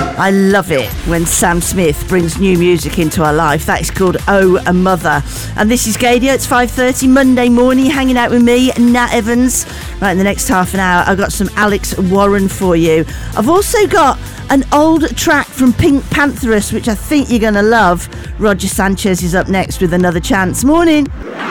I love it when Sam Smith brings new music into our life. That is called Oh a Mother. And this is Gadio. It's 5:30 Monday morning, hanging out with me, Nat Evans. Right, in the next half an hour, I've got some Alex Warren for you. I've also got an old track from Pink Pantheress, which I think you're going to love. Roger Sanchez is up next with Another Chance. Morning.